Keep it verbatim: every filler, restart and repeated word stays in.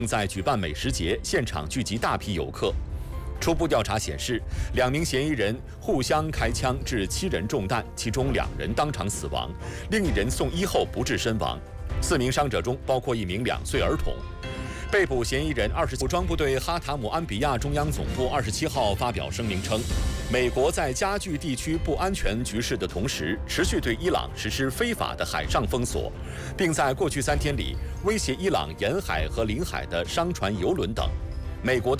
在举办美食节，现场聚集大批游客。初步调查显示，两名嫌疑人互相开枪，致七人中弹，其中两人当场死亡，另一人送医后不治身亡。四名伤者中包括一名两岁儿童。被捕嫌疑人二十武装部队哈塔姆安比亚中央总部二十七号发表声明称，美国在加剧地区不安全局势的同时，持续对伊朗实施非法的海上封锁，并在过去三天里威胁伊朗沿海和领海的商船、油轮等。美国的